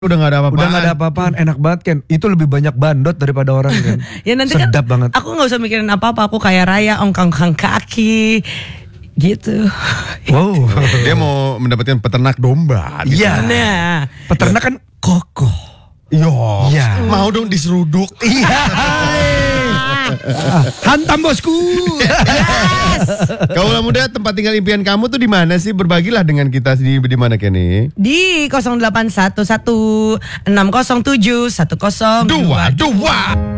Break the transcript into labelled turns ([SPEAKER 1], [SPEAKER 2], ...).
[SPEAKER 1] Udah gak ada apa-apaan.
[SPEAKER 2] Udah gak ada apa-apaan, enak banget Ken. Itu lebih banyak bandot daripada orang kan.
[SPEAKER 3] Ya nanti
[SPEAKER 2] sedap
[SPEAKER 3] kan
[SPEAKER 2] banget.
[SPEAKER 3] Aku gak usah mikirin apa-apa. Aku kayak Raya, ongkang-ongkang kaki gitu.
[SPEAKER 2] Wow.
[SPEAKER 1] Dia mau mendapatkan peternak domba gitu.
[SPEAKER 2] Iya.
[SPEAKER 3] Nah,
[SPEAKER 2] Peternak kan kokoh.
[SPEAKER 1] Iya. Mau dong diseruduk.
[SPEAKER 2] Iya. Hantam bosku.
[SPEAKER 3] yes.
[SPEAKER 1] Kaulah muda, tempat tinggal impian kamu tuh di mana sih? Berbagilah dengan kita di mana Kenny?
[SPEAKER 3] Di 0811 607 1022.
[SPEAKER 1] Dua.